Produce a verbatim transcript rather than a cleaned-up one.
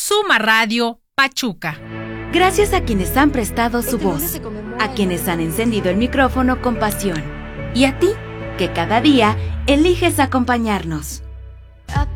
Suma Radio Pachuca. Gracias a quienes han prestado su voz, a quienes han encendido el micrófono con pasión, y a ti, que cada día eliges acompañarnos.